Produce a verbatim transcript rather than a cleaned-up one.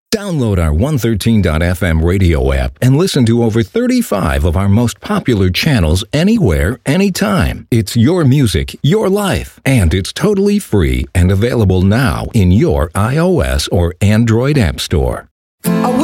Download our one thirteen dot f m radio app and listen to over thirty-five of our most popular channels anywhere, anytime. It's your music, your life, and it's totally free and available now in your iOS or Android app store. I